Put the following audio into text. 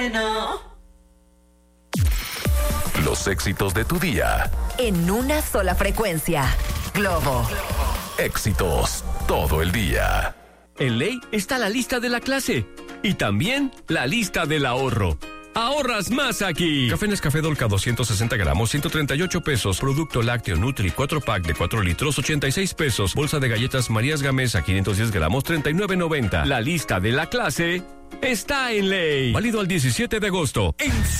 bueno. Los éxitos de tu día. En una sola frecuencia. Globo. Éxitos todo el día. En Ley está la lista de la clase y también la lista del ahorro. ¡Ahorras más aquí! Café Nescafé Dolca 260 gramos, 138 pesos. Producto lácteo Nutri 4-pack de 4 litros, 86 pesos. Bolsa de galletas Marías Gamesa 510 gramos, 39.90. La lista de la clase está en Ley. Válido al 17 de agosto.